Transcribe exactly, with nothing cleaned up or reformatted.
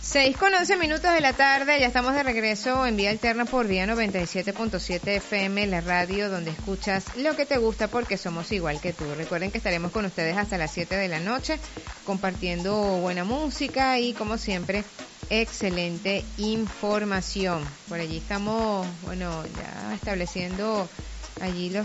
Seis con once minutos de la tarde, ya estamos de regreso en Vía Alterna por Vía noventa y siete punto siete F M, la radio donde escuchas lo que te gusta porque somos igual que tú. Recuerden que estaremos con ustedes hasta las siete de la noche compartiendo buena música y como siempre excelente información. Por allí estamos, bueno, ya estableciendo allí los